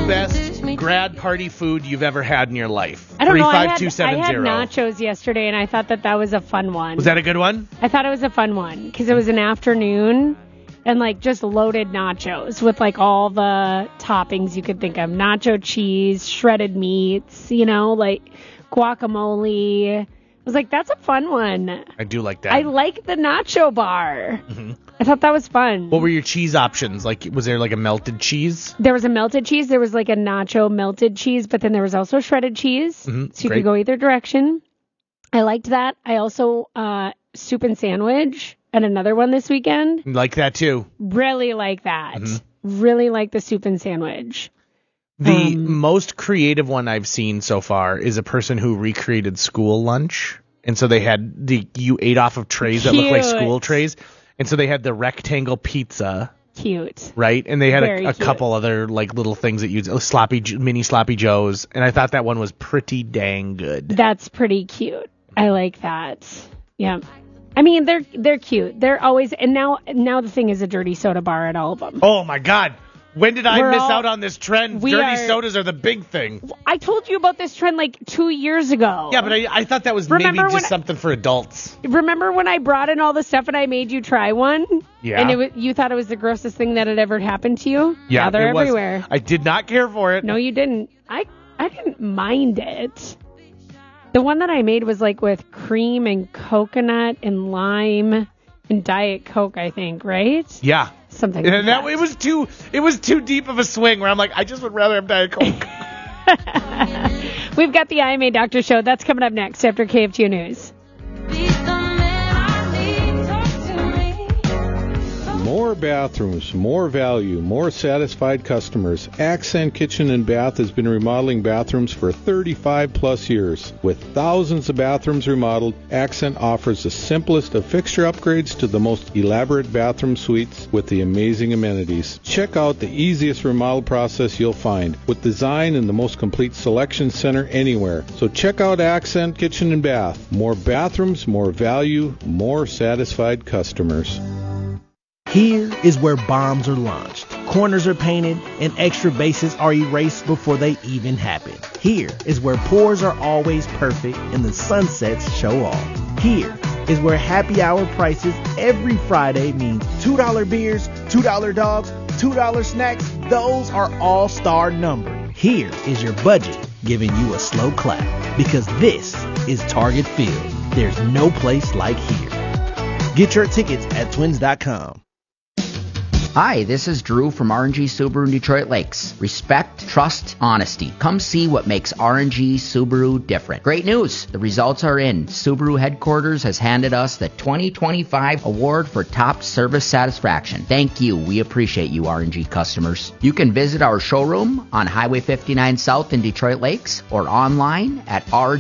best grad party food you've ever had in your life? I don't know. I had 35270. nachos yesterday, and I thought that was a fun one. Was that a good one? I thought it was a fun one because it was an afternoon and like just loaded nachos with like all the toppings you could think of. Nacho cheese, shredded meats, like guacamole. I was like, that's a fun one. I do like that. I like the nacho bar. Mm-hmm. I thought that was fun. What were your cheese options? Like, was there like a melted cheese? There was a melted cheese. There was like a nacho melted cheese, but then there was also shredded cheese. Mm-hmm. So you could go either direction. I liked that. I also, soup and sandwich and another one this weekend. Like that too. Really like that. Mm-hmm. Really like the soup and sandwich. The most creative one I've seen so far is a person who recreated school lunch. And so they had you ate off of trays that look like school trays. And so they had the rectangle pizza. Cute. Right? And they had a couple other like little things that used mini sloppy joes. And I thought that one was pretty dang good. That's pretty cute. I like that. Yeah. I mean, they're cute. They're always, and now the thing is a dirty soda bar at all of them. Oh my God. When did I miss out on this trend? Dirty sodas are the big thing. I told you about this trend like 2 years ago. Yeah, but I thought that was maybe just something for adults. Remember when I brought in all the stuff and I made you try one? Yeah. And you thought it was the grossest thing that had ever happened to you? Yeah, now they're everywhere. I did not care for it. No, you didn't. I didn't mind it. The one that I made was like with cream and coconut and lime and Diet Coke, I think, right? Yeah. Something like that. It was too deep of a swing where I'm like, I just would rather have Diet Coke. We've got the IMA Doctor Show. That's coming up next after KFTO News. More bathrooms, more value, more satisfied customers. Accent Kitchen and Bath has been remodeling bathrooms for 35 plus years. With thousands of bathrooms remodeled, Accent offers the simplest of fixture upgrades to the most elaborate bathroom suites with the amazing amenities. Check out the easiest remodel process you'll find, with design and the most complete selection center anywhere. So check out Accent Kitchen and Bath. More bathrooms, more value, more satisfied customers. Here is where bombs are launched, corners are painted, and extra bases are erased before they even happen. Here is where pours are always perfect and the sunsets show off. Here is where happy hour prices every Friday means $2 beers, $2 dogs, $2 snacks. Those are all-star numbered. Here is your budget giving you a slow clap, because this is Target Field. There's no place like here. Get your tickets at twins.com. Hi, this is Drew from R&G Subaru in Detroit Lakes. Respect, trust, honesty. Come see what makes R&G Subaru different. Great news! The results are in. Subaru headquarters has handed us the 2025 award for top service satisfaction. Thank you. We appreciate you, R&G customers. You can visit our showroom on Highway 59 South in Detroit Lakes or online at